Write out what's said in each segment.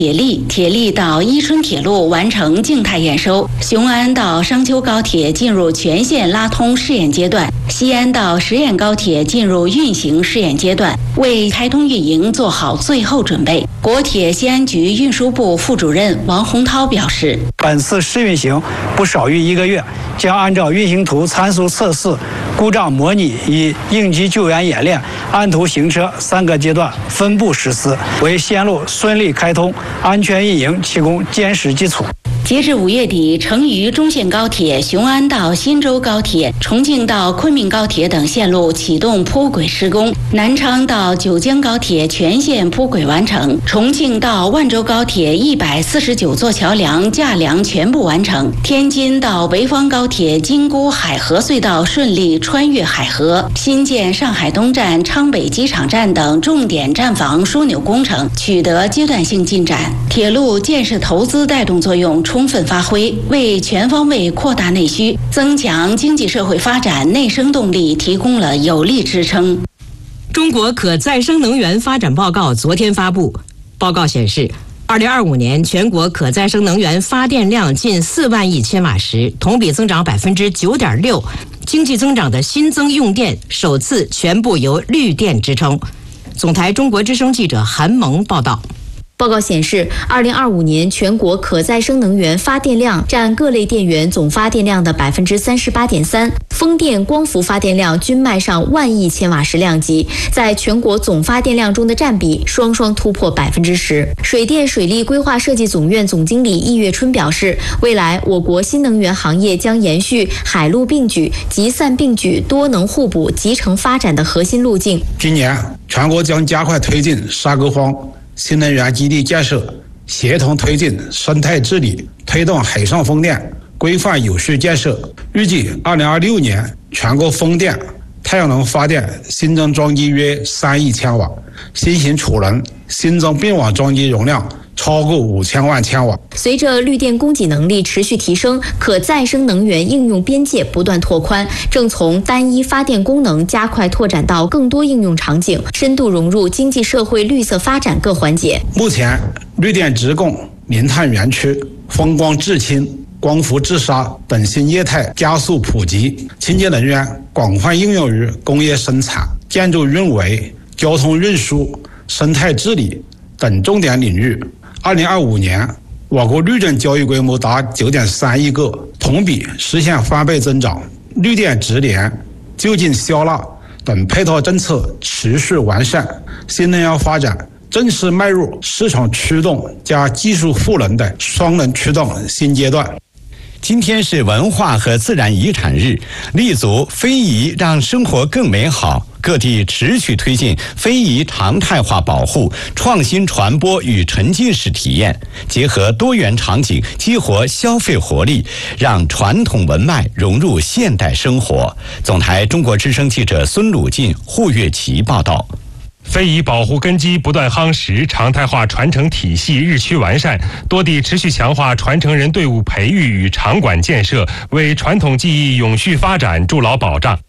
铁力到伊春铁路完成静态验收，雄安到商丘高铁进入全线拉通试验阶段，西安到十堰高铁进入运行试验阶段，为开通运营做好最后准备。国铁西安局运输部副主任王洪涛表示， 本次试运行不少于1个月，将按照运行图参数测试、故障模拟与应急救援演练、按图行车3个阶段分步实施，为线路顺利开通、安全运营提供坚实基础。 截至5月底，成渝中线高铁、雄安到新州高铁、重庆到昆明高铁等线路启动铺轨施工，南昌到九江高铁全线铺轨完成，重庆到万州高铁149座桥梁架梁全部完成，天津到潍坊高铁京沽海河隧道顺利穿越海河，新建上海东站、昌北机场站等重点站房枢纽工程取得阶段性进展，铁路建设投资带动作用充分发挥，为全方位扩大内需、增强经济社会发展内生动力提供了有力支撑。 中国可再生能源发展报告昨天发布，报告显示，2025年全国可再生能源发电量近4万亿千瓦时，同比增长9.6%，经济增长的新增用电首次全部由绿电支撑。总台中国之声记者韩萌报道。 报告显示，2025年全国可再生能源发电量占各类电源总发电量的38.3%，风电、光伏发电量均迈上万亿千瓦时量级，在全国总发电量中的占比双双突破10%。水电水利规划设计总院总经理易月春表示，未来我国新能源行业将延续海陆并举、集散并举、多能互补、集成发展的核心路径。 今年全国将加快推进沙沟荒新能源基地建设，协同推进生态治理，推动海上风电规范有序建设。预计2026年全国风电、太阳能发电新增装机约3亿千瓦，新型储能新增并网装机容量超过5000万千瓦。 随着绿电供给能力持续提升，可再生能源应用边界不断拓宽，正从单一发电功能加快拓展到更多应用场景，深度融入经济社会绿色发展各环节。 目前，绿电直供、零碳园区、风光制氢、光伏制沙等新业态加速普及，清洁能源广泛应用于工业生产、建筑运维、交通运输、生态治理等重点领域。2025年，我国绿电交易规模达9.3亿个，同比实现翻倍增长。绿电直连、就近消纳等配套政策持续完善，新能源发展正式迈入市场驱动加技术赋能的双能驱动新阶段。 今天是文化和自然遗产日，立足非遗让生活更美好，各地持续推进非遗常态化保护、创新传播与沉浸式体验，结合多元场景，激活消费活力，让传统文脉融入现代生活。总台中国之声记者孙鲁进、胡月琪报道。 非遗保护根基不断夯实，常态化传承体系日趋完善，多地持续强化传承人队伍培育与场馆建设，为传统技艺永续发展筑牢保障。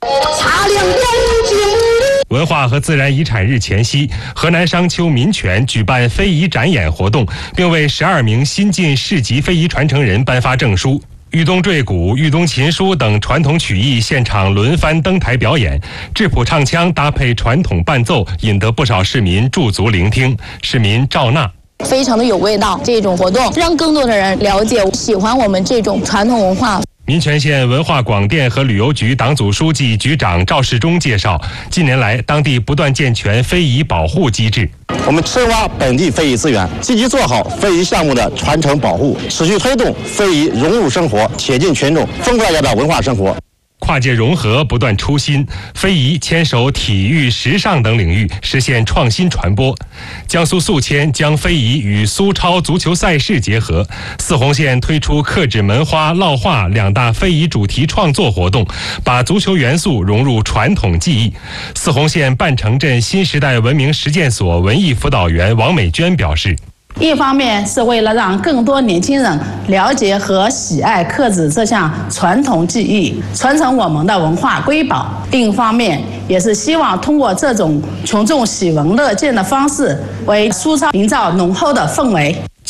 文化和自然遗产日前夕，河南商丘民权举办非遗展演活动，并为12名新晋市级非遗传承人颁发证书。豫东坠鼓、豫东琴书等传统曲艺现场轮番登台表演，质朴唱腔搭配传统伴奏，引得不少市民驻足聆听。市民赵娜。 非常的有味道，这种活动让更多的人了解、喜欢我们这种传统文化。 民权县文化广电和旅游局党组书记、局长赵世忠介绍，近年来当地不断健全非遗保护机制。 我们深挖本地非遗资源，积极做好非遗项目的传承保护，持续推动非遗融入生活，贴近群众，丰富大家的文化生活。 跨界融合不断出新，非遗牵手体育、时尚等领域，实现创新传播。江苏宿迁将非遗与苏超足球赛事结合，泗洪县推出刻纸门花、烙画2大非遗主题创作活动，把足球元素融入传统技艺。泗洪县半城镇新时代文明实践所文艺辅导员王美娟表示， 一方面是为了让更多年轻人了解和喜爱刻纸这项传统技艺，传承我们的文化瑰宝；另一方面也是希望通过这种群众喜闻乐见的方式，为苏超营造浓厚的氛围。